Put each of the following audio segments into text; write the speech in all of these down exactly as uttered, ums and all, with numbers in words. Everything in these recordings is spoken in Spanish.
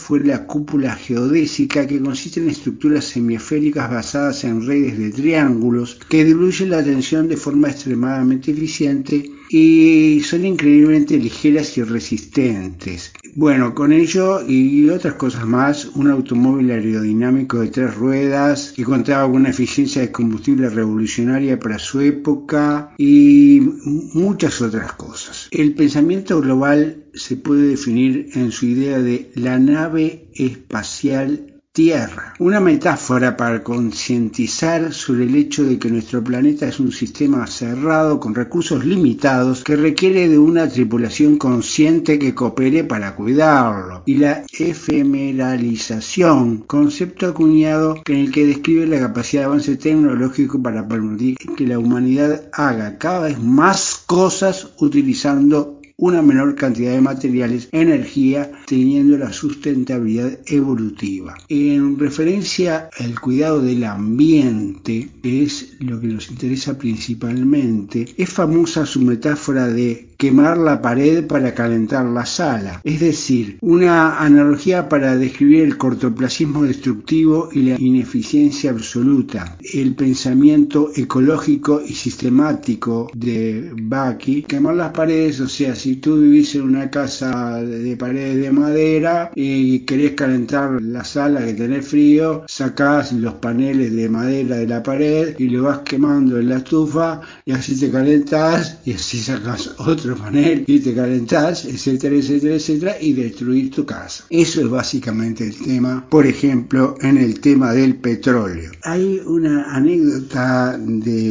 fue la cúpula geodésica, que consiste en estructuras semiesféricas basadas en redes de triángulos que diluyen la tensión de forma extremadamente eficiente y son increíblemente ligeras y resistentes. Bueno, con ello y otras cosas más, un automóvil aerodinámico de tres ruedas que contaba con una eficiencia de combustible revolucionaria para su época y muchas otras cosas. El pensamiento global se puede definir en su idea de la nave espacial Tierra, una metáfora para concientizar sobre el hecho de que nuestro planeta es un sistema cerrado con recursos limitados que requiere de una tripulación consciente que coopere para cuidarlo, y la efemeralización, concepto acuñado en el que describe la capacidad de avance tecnológico para permitir que la humanidad haga cada vez más cosas utilizando una menor cantidad de materiales, energía, teniendo la sustentabilidad evolutiva. En referencia al cuidado del ambiente, que es lo que nos interesa principalmente, es famosa su metáfora de quemar la pared para calentar la sala, es decir, una analogía para describir el cortoplacismo destructivo y la ineficiencia absoluta. El pensamiento ecológico y sistemático de Bucky, quemar las paredes, o sea, si tú vivís en una casa de paredes de madera y querés calentar la sala que tenés frío, sacás los paneles de madera de la pared y lo vas quemando en la estufa y así te calentás y así sacás otro panel y te calentás, etcétera, etcétera, etcétera, y destruís tu casa. Eso es básicamente el tema, por ejemplo, en el tema del petróleo. Hay una anécdota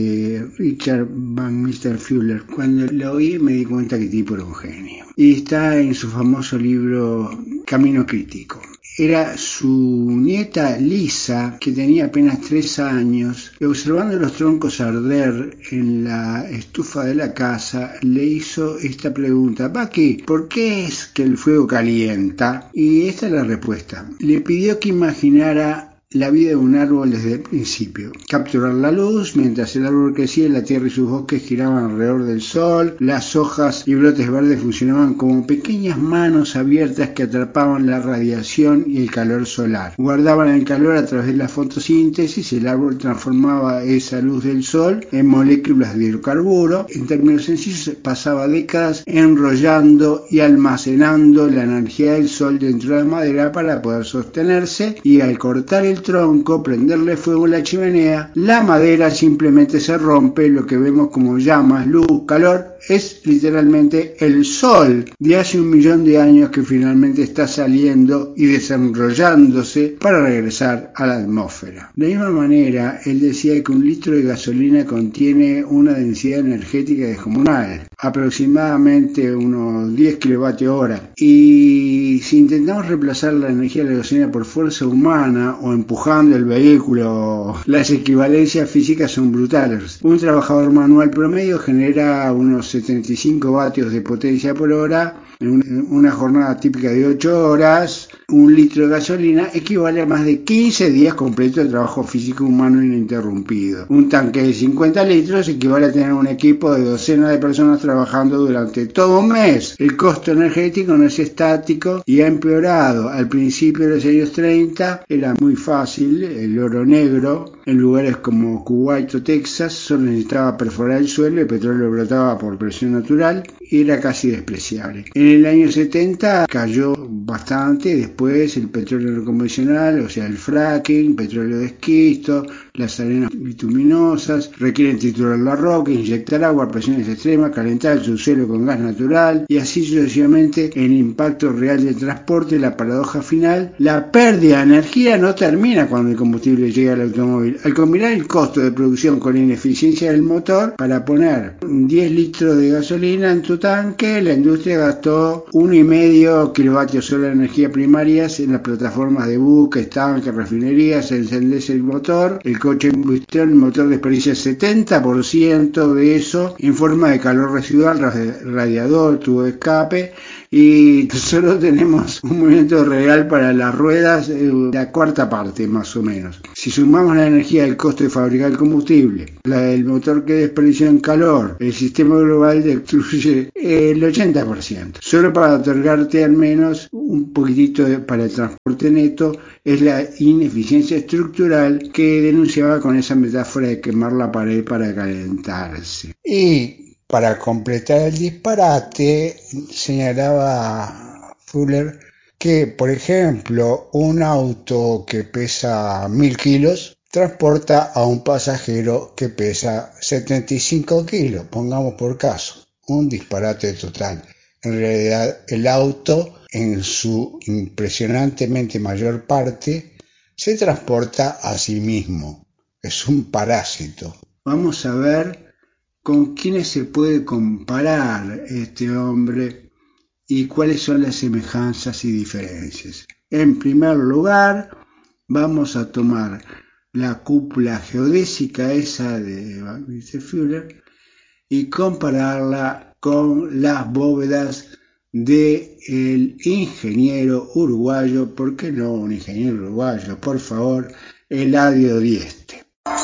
de Richard Van Mister Fuller. Cuando lo oí me di cuenta que el tipo era un genio. Y está en su famoso libro Camino Crítico. Era su nieta Lisa, que tenía apenas tres años, y observando los troncos arder en la estufa de la casa, le hizo esta pregunta: Bucky, ¿por qué es que el fuego calienta? Y esta es la respuesta. Le pidió que imaginara la vida de un árbol desde el principio. Capturar la luz, mientras el árbol crecía, la tierra y sus bosques giraban alrededor del sol, las hojas y brotes verdes funcionaban como pequeñas manos abiertas que atrapaban la radiación y el calor solar. Guardaban el calor a través de la fotosíntesis, el árbol transformaba esa luz del sol en moléculas de hidrocarburo. En términos sencillos, pasaba décadas enrollando y almacenando la energía del sol dentro de la madera para poder sostenerse, y al cortar el tronco, prenderle fuego a la chimenea, la madera simplemente se rompe. Lo que vemos como llamas, luz, calor, es literalmente el sol de hace un millón de años que finalmente está saliendo y desenrollándose para regresar a la atmósfera. De la misma manera, él decía que un litro de gasolina contiene una densidad energética descomunal, aproximadamente unos diez kilovatios hora, y si intentamos reemplazar la energía de la gasolina por fuerza humana o empujando el vehículo, las equivalencias físicas son brutales. Un trabajador manual promedio genera unos setenta y cinco vatios de potencia por hora. En una jornada típica de ocho horas, un litro de gasolina equivale a más de quince días completos de trabajo físico humano ininterrumpido. Un tanque de cincuenta litros equivale a tener un equipo de docenas de personas trabajando durante todo un mes. El costo energético no es estático y ha empeorado. Al principio de los años treinta era muy fácil, el oro negro en lugares como Kuwait o Texas solo necesitaba perforar el suelo, el petróleo brotaba por presión natural y era casi despreciable. En el año setenta cayó bastante, después el petróleo no convencional, o sea el fracking, petróleo de esquisto, las arenas bituminosas, requieren triturar la roca, inyectar agua a presiones extremas, calentar el subsuelo con gas natural y así sucesivamente. El impacto real del transporte, la paradoja final, la pérdida de energía no termina cuando el combustible llega al automóvil. Al combinar el costo de producción con la ineficiencia del motor, para poner diez litros de gasolina en tu tanque, la industria gastó uno y medio kilovatios hora de energía primarias en las plataformas de buques, tanques, refinerías. Se encendece el motor, el coche de combustión, el motor desperdicia el setenta por ciento de eso en forma de calor residual, radiador, tubo de escape, y solo tenemos un movimiento real para las ruedas, eh, la cuarta parte más o menos. Si sumamos la energía del costo de fabricar el combustible, la del motor que desperdició en calor, el sistema global destruye el ochenta por ciento, solo para otorgarte al menos un poquitito de clave para el transporte neto es la ineficiencia estructural que denunciaba con esa metáfora de quemar la pared para calentarse. Y para completar el disparate, señalaba Fuller que, por ejemplo, un auto que pesa mil kilos transporta a un pasajero que pesa setenta y cinco kilos, pongamos por caso, un disparate total. En realidad, el auto, en su impresionantemente mayor parte, se transporta a sí mismo. Es un parásito. Vamos a ver con quiénes se puede comparar este hombre y cuáles son las semejanzas y diferencias. En primer lugar, vamos a tomar la cúpula geodésica esa de mister Fuller y compararla con las bóvedas del ingeniero uruguayo, ¿por qué no un ingeniero uruguayo? Por favor, Eladio Dieste.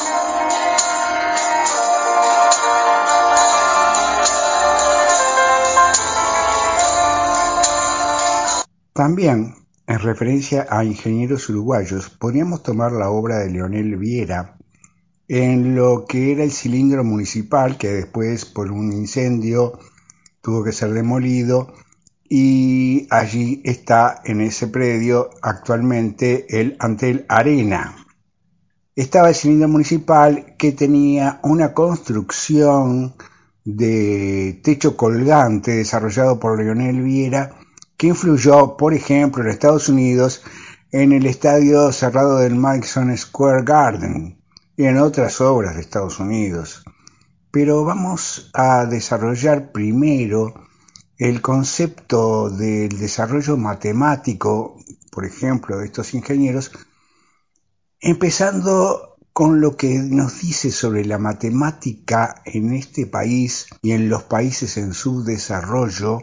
También, en referencia a ingenieros uruguayos, podríamos tomar la obra de Leonel Viera en lo que era el cilindro municipal, que después por un incendio tuvo que ser demolido, y allí está en ese predio actualmente el Antel Arena. Estaba el cilindro municipal que tenía una construcción de techo colgante desarrollado por Leonel Viera, que influyó, por ejemplo, en Estados Unidos en el estadio cerrado del Madison Square Garden y en otras obras de Estados Unidos. Pero vamos a desarrollar primero el concepto del desarrollo matemático, por ejemplo, de estos ingenieros, empezando con lo que nos dice sobre la matemática en este país y en los países en subdesarrollo.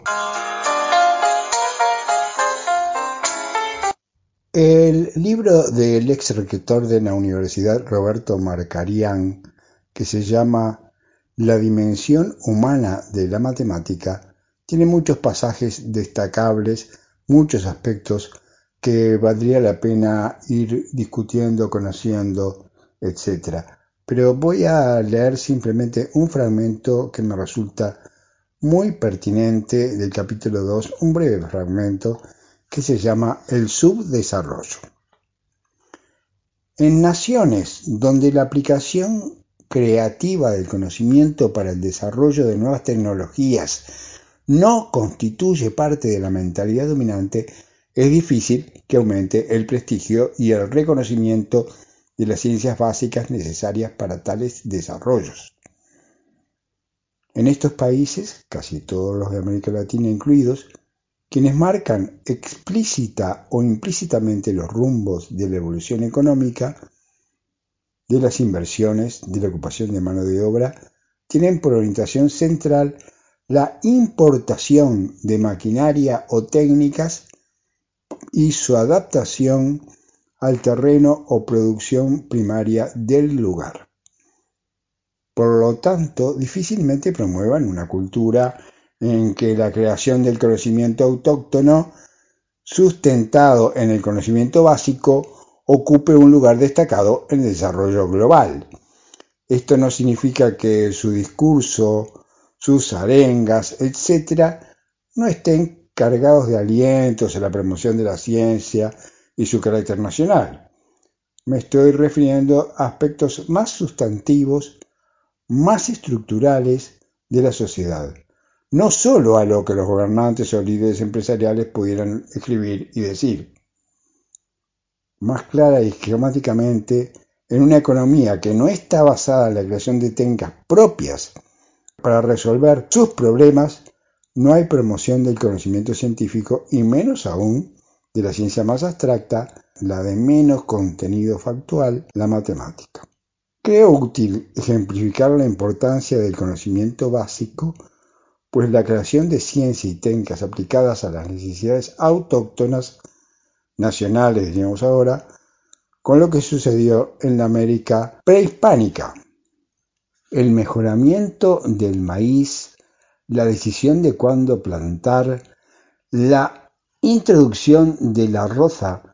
El libro del ex rector de la Universidad Roberto Marcarián, que se llama La dimensión humana de la matemática, tiene muchos pasajes destacables, muchos aspectos que valdría la pena ir discutiendo, conociendo, etcétera. Pero voy a leer simplemente un fragmento que me resulta muy pertinente del capítulo dos, un breve fragmento que se llama El subdesarrollo. En naciones donde la aplicación creativa del conocimiento para el desarrollo de nuevas tecnologías no constituye parte de la mentalidad dominante, es difícil que aumente el prestigio y el reconocimiento de las ciencias básicas necesarias para tales desarrollos. En estos países, casi todos los de América Latina incluidos, quienes marcan explícita o implícitamente los rumbos de la evolución económica, de las inversiones, de la ocupación de mano de obra, tienen por orientación central la importación de maquinaria o técnicas y su adaptación al terreno o producción primaria del lugar. Por lo tanto, difícilmente promuevan una cultura en que la creación del conocimiento autóctono, sustentado en el conocimiento básico, ocupe un lugar destacado en el desarrollo global. Esto no significa que su discurso, sus arengas, etcétera, no estén cargados de alientos a la promoción de la ciencia y su carácter nacional. Me estoy refiriendo a aspectos más sustantivos, más estructurales de la sociedad, no solo a lo que los gobernantes o líderes empresariales pudieran escribir y decir. Más clara y esquemáticamente, en una economía que no está basada en la creación de técnicas propias para resolver sus problemas, no hay promoción del conocimiento científico y menos aún de la ciencia más abstracta, la de menos contenido factual, la matemática. Creo útil ejemplificar la importancia del conocimiento básico, pues la creación de ciencia y técnicas aplicadas a las necesidades autóctonas, nacionales, diríamos ahora, con lo que sucedió en la América prehispánica. El mejoramiento del maíz, la decisión de cuándo plantar, la Introducción de la Rosa